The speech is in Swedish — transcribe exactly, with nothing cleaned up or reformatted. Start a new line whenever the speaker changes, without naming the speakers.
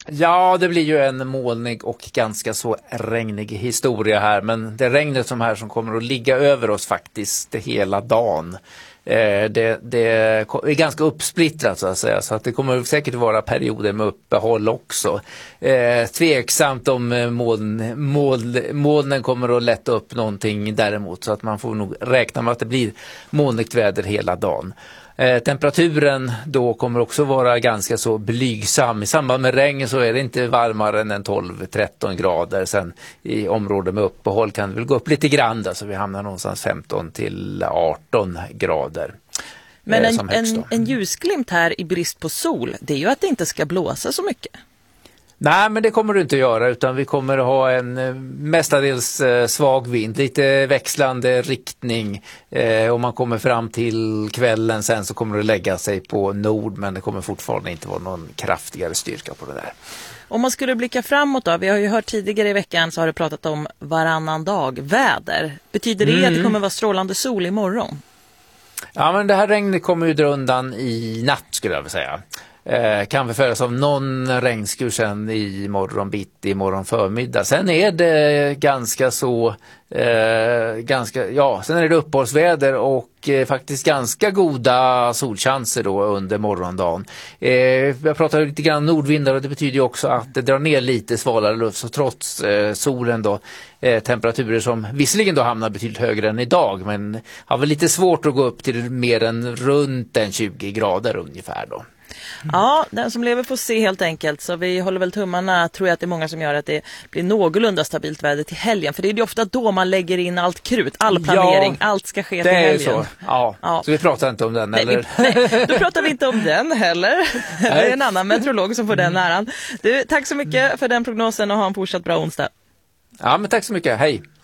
Ja, det blir ju en molnig och ganska så regnig historia här. Men det regnet som här som kommer att ligga över oss faktiskt hela dagen. Eh, det, det är ganska uppsplittrat så att säga. Så att det kommer säkert vara perioder med uppehåll också. Eh, tveksamt om moln, moln, molnen kommer att lätta upp någonting däremot. Så att man får nog räkna med att det blir molnigt väder hela dagen. Eh, temperaturen då kommer också vara ganska så blygsam. I samband med regn så är det inte varmare än tolv tretton grader. Sen i områden med uppehåll kan det väl gå upp lite grann där, så vi hamnar någonstans femton till arton grader.
Men
eh,
en, en, en ljusglimt här i brist på sol, det är ju att det inte ska blåsa så mycket.
Nej, men det kommer du inte göra, utan vi kommer att ha en eh, mestadels eh, svag vind, lite växlande riktning. Eh, om man kommer fram till kvällen sen så kommer det lägga sig på nord, men det kommer fortfarande inte vara någon kraftigare styrka på det där.
Om man skulle blicka framåt då, vi har ju hört tidigare i veckan så har du pratat om varannan dag väder. Betyder det mm. att det kommer vara strålande sol imorgon?
Ja, men det här regnet kommer ju dra undan i natt skulle jag vilja säga. Eh, kan förföras av någon regnskur sen i morgon bitti, i morgon förmiddag. Sen är det ganska så eh, ganska, ja, sen är det uppehållsväder och eh, faktiskt ganska goda solchanser då under morgondagen. Eh, jag pratade lite grann nordvindar och det betyder ju också att det drar ner lite svalare luft, så trots eh, solen då eh, temperaturer som visserligen då hamnar betydligt högre än idag, men har väl lite svårt att gå upp till mer än runt en tjugo grader ungefär då.
Ja, den som lever får se helt enkelt. Så vi håller väl tummarna, tror jag att det är många som gör att det blir någorlunda stabilt väder till helgen. För det är ju ofta då man lägger in allt krut, all planering, ja, allt ska ske till helgen.
Det är så, ja. ja. Så vi pratar inte om den,
nej,
eller?
Vi, nej, då pratar vi inte om den heller. Det är en annan meteorolog som får den äran. Du, tack så mycket för den prognosen och ha en fortsatt bra onsdag.
Ja, men tack så mycket, hej.